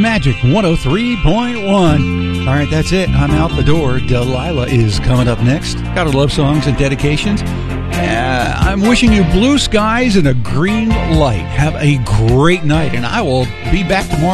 Magic 103.1. All right, that's it. I'm out the door. Delilah is coming up next. Got her love songs and dedications. I'm wishing you blue skies and a green light. Have a great night, and I will be back tomorrow.